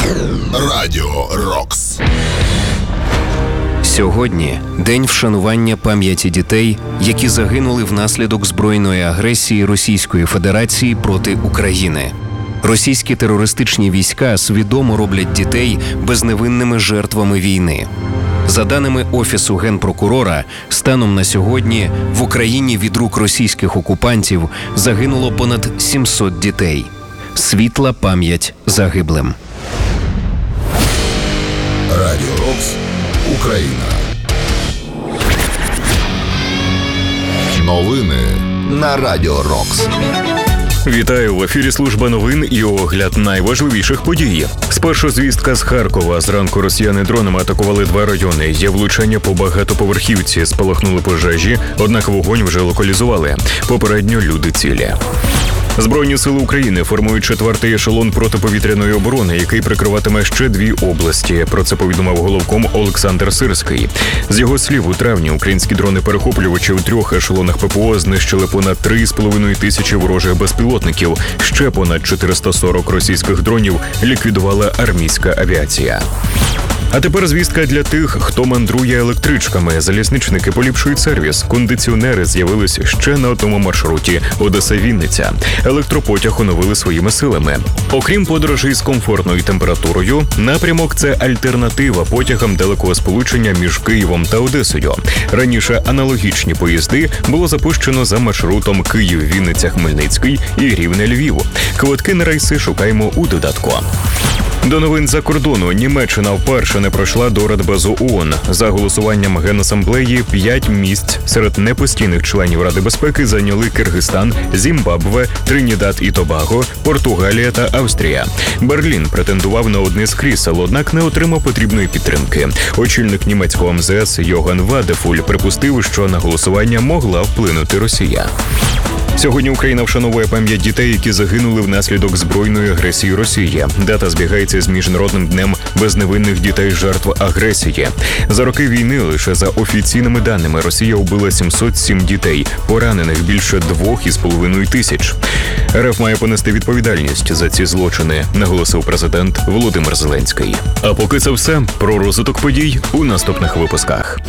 Радіо Рокс. Сьогодні – день вшанування пам'яті дітей, які загинули внаслідок збройної агресії Російської Федерації проти України. Російські терористичні війська свідомо роблять дітей безневинними жертвами війни. За даними Офісу Генпрокурора, станом на сьогодні в Україні від рук російських окупантів загинуло понад 700 дітей. Світла пам'ять загиблим. Радіо Рокс. Україна. Новини на Радіо Рокс. Вітаю, в ефірі служба новин і огляд найважливіших подій. Спершу звістка з Харкова. Зранку росіяни дронами атакували 2 райони. Є влучання по багатоповерхівці, спалахнули пожежі, однак вогонь вже локалізували. Попередньо люди цілі. Збройні сили України формують 4-й ешелон протиповітряної оборони, який прикриватиме ще 2 області. Про це повідомив головком Олександр Сирський. З його слів, у травні українські дрони-перехоплювачі у 3 ешелонах ППО знищили понад 3,5 тисячі ворожих безпілотників. Ще понад 440 російських дронів ліквідувала армійська авіація. А тепер звістка для тих, хто мандрує електричками. Залізничники поліпшують сервіс. Кондиціонери з'явились ще на одному маршруті – Одеса-Вінниця. Електропотяг оновили своїми силами. Окрім подорожей з комфортною температурою, напрямок – це альтернатива потягам далекого сполучення між Києвом та Одесою. Раніше аналогічні поїзди було запущено за маршрутом Київ-Вінниця-Хмельницький і Рівне-Львів. Квитки на рейси шукаємо у додатку. До новин за кордону. Німеччина вперше не пройшла до Радбезу ООН. За голосуванням Генасамблеї 5 місць серед непостійних членів Ради безпеки зайняли Киргизстан, Зімбабве, Тринідад і Тобаго, Португалія та Австрія. Берлін претендував на одне з крісел, однак не отримав потрібної підтримки. Очільник німецького МЗС Йоган Вадефуль припустив, що на голосування могла вплинути Росія. Сьогодні Україна вшановує пам'ять дітей, які загинули внаслідок збройної агресії Росії. Дата збігається з Міжнародним днем безневинних дітей жертв агресії. За роки війни лише за офіційними даними Росія вбила 707 дітей, поранених більше 2,5 тисяч. РФ має понести відповідальність за ці злочини, наголосив президент Володимир Зеленський. А поки це все. Про розвиток подій у наступних випусках.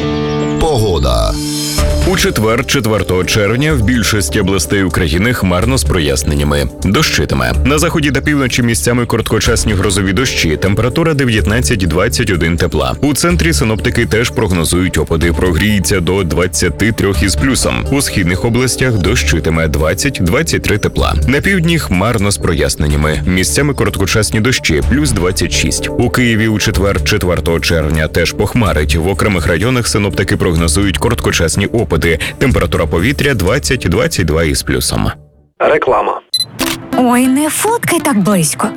Погода. У четвер, 4 червня, в більшості областей України хмарно з проясненнями. Дощитиме. На заході та півночі місцями короткочасні грозові дощі. Температура 19-21 тепла. У центрі синоптики теж прогнозують опади. Прогріється до 23 із плюсом. У східних областях дощитиме 20-23 тепла. На півдні хмарно з проясненнями. Місцями короткочасні дощі, плюс 26. У Києві у четвер, 4 червня, теж похмарить. В окремих районах синоптики прогнозують короткочасні опади. Температура повітря 20-22 із плюсом. Реклама. Ой, не фоткай так близько.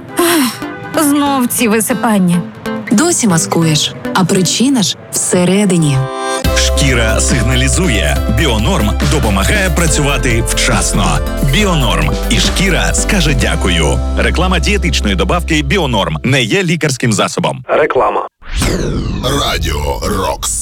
Знов ці висипання. Досі маскуєш, а причина ж всередині. Шкіра сигналізує. Біонорм допомагає працювати вчасно. Біонорм. І шкіра скаже дякую. Реклама дієтичної добавки Біонорм не є лікарським засобом. Реклама. Радіо Рокс.